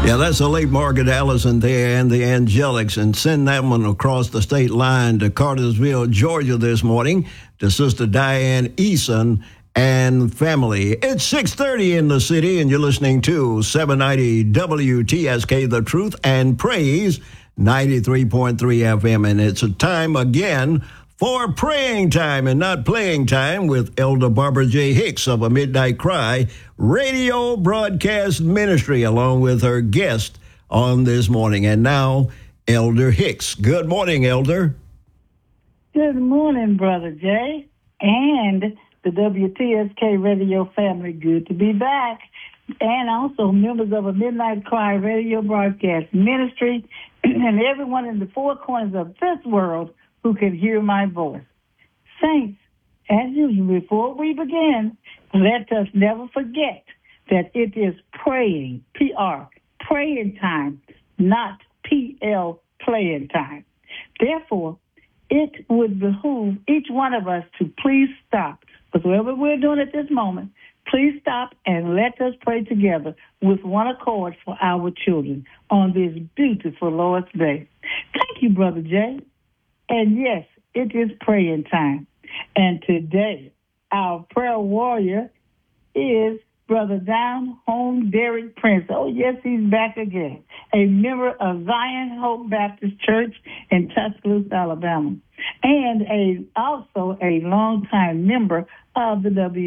Yeah, that's the late Margaret Allison there and the Angelics, and send that one across the state line to Cartersville, Georgia this morning to Sister Diane Eason and family. It's 6:30 in the city, and you're listening to 790 WTSK, The Truth and Praise, 93.3 FM, and it's a time again for praying time and not playing time with Elder Barbara J. Hicks of A Midnight Cry radio broadcast ministry, along with her guest on this morning. And now, Elder Hicks. Good morning, Elder. Good morning, Brother Jay, and the WTSK radio family. Good to be back. And also members of A Midnight Cry radio broadcast ministry and everyone in the four corners of this world who can hear my voice. Saints, as usual, before we begin, let us never forget that it is praying, P-R, praying time, not P-L, playing time. Therefore, it would behoove each one of us to please stop, because whatever we're doing at this moment, please stop and let us pray together with one accord for our children on this beautiful Lord's Day. Thank you, Brother Jay. And yes, it is praying time. And today, our prayer warrior is Brother Down Home Derek Prince. Oh, yes, he's back again. A member of Zion Hope Baptist Church in Tuscaloosa, Alabama. And also a longtime member of the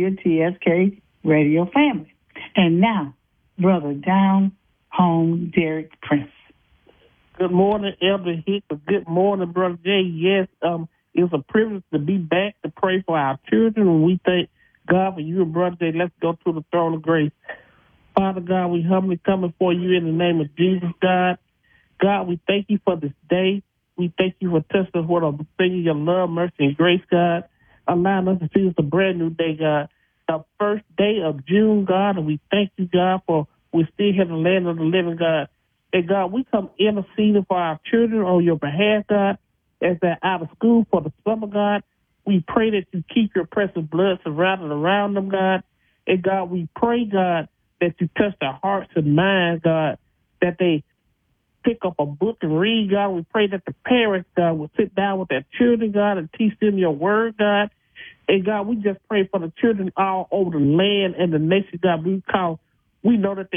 WTSK radio family. And now, Brother Down Home Derek Prince. Good morning, Elder Hicks. Good morning, Brother Jay. Yes, it's a privilege to be back to pray for our children, and we thank God for you and Brother Jay. Let's go to the throne of grace. Father God, we humbly come before you in the name of Jesus, God. God, we thank you for this day. We thank you for touching us with a thing of your love, mercy, and grace, God. Allowing us to see this a brand new day, God. The first day of June, God, and we thank you, God, for we still have the land of the living, God. And God, we come interceding for our children on your behalf, God, as they're out of school for the summer, God. We pray that you keep your precious blood surrounded around them, God. And God, we pray, God, that you touch their hearts and minds, God, that they pick up a book and read, God. We pray that the parents, God, will sit down with their children, God, and teach them your word, God. And God, we just pray for the children all over the land and the nation, God. We know that they